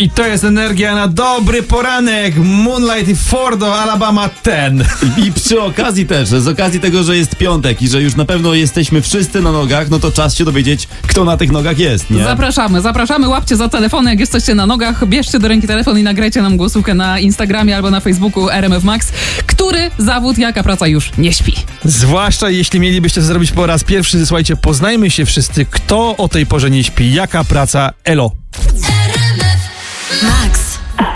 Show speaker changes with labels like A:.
A: I to jest energia na dobry poranek. Moonlight i Fordo, Alabama 10.
B: I przy okazji też, z okazji tego, że jest piątek i że już na pewno jesteśmy wszyscy na nogach, no to czas się dowiedzieć, kto na tych nogach jest, nie?
C: Zapraszamy, łapcie za telefony, jak jesteście na nogach, bierzcie do ręki telefon i nagrajcie nam głosówkę na Instagramie albo na Facebooku RMF Max, który zawód, jaka praca już nie śpi.
A: Zwłaszcza jeśli mielibyście to zrobić po raz pierwszy, słuchajcie, poznajmy się wszyscy, kto o tej porze nie śpi, jaka praca, elo.